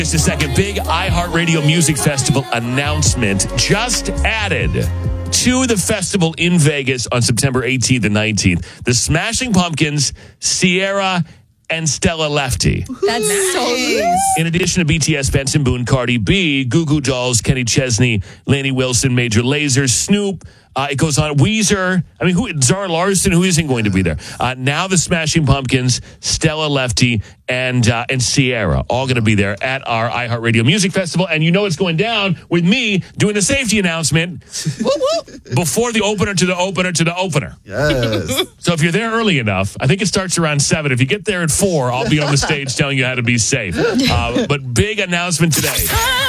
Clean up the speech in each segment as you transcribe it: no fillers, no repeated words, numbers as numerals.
Just a second. Big iHeartRadio Music Festival announcement just added to the festival in Vegas on September 18th and 19th. The Smashing Pumpkins, Sierra, and Stella Lefty. That's so nice. In addition to BTS, Benson Boone, Cardi B, Goo Goo Dolls, Kenny Chesney, Lainey Wilson, Major Lazer, Snoop. It goes on. Weezer. I mean, Zara Larsson, who isn't going to be there? Now the Smashing Pumpkins, Stella Lefty, and Sierra, all going to be there at our iHeartRadio Music Festival. And you know it's going down with me doing the safety announcement before the opener to the opener to the opener. Yes. So if you're there early enough, I think it starts around 7. If you get there at 4, I'll be on the stage telling you how to be safe. But big announcement today.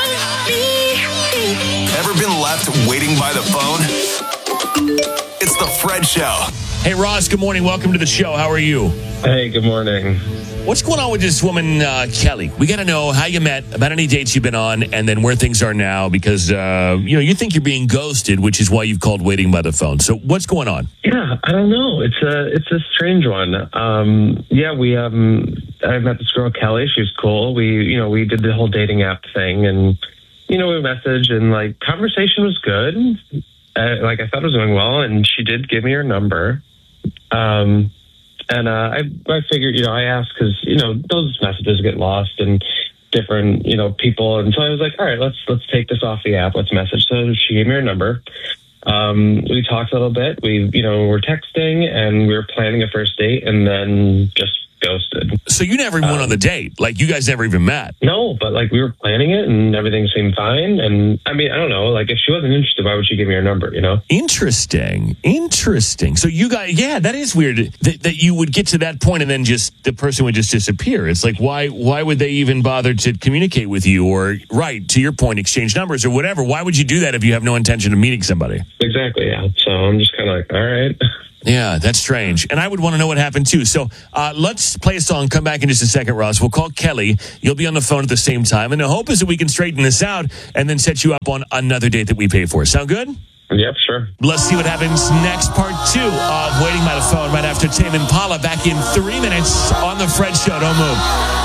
Ever been left waiting by the phone? It's the Fred Show. Hey, Ross, good morning. Welcome to the show. How are you? Hey, good morning. What's going on with this woman, Kelly? We got to know how you met, about any dates you've been on, and then where things are now, because, you think you're being ghosted, which is why you've called waiting by the phone. So what's going on? Yeah, I don't know. It's a strange one. I met this girl, Kelly. She was cool. We did the whole dating app thing, and, we messaged, and, conversation was good. I thought it was going well, and she did give me her number. And I figured, I asked because, those messages get lost and different, people. And so I was like, all right, let's take this off the app. Let's message. So she gave me her number. We talked a little bit. We were texting and we were planning a first date and then just ghosted. So you never even went on the date? You guys never even met? No, but we were planning it and everything seemed fine. And I mean, I don't know, if she wasn't interested, why would she give me her number, Interesting. So you guys, that is weird that you would get to that point and then just the person would just disappear. It's why would they even bother to communicate with you or, right, to your point, exchange numbers or whatever? Why would you do that if you have no intention of meeting somebody? Exactly, yeah. So I'm just kind of all right. Yeah, that's strange. And I would want to know what happened, too. So let's play a song. Come back in just a second, Ross. We'll call Kelly. You'll be on the phone at the same time. And the hope is that we can straighten this out and then set you up on another date that we pay for. Sound good? Yep, sure. Let's see what happens next. Part 2 of Waiting by the Phone right after Tame Impala. Back in 3 minutes on The Fred Show. Don't move.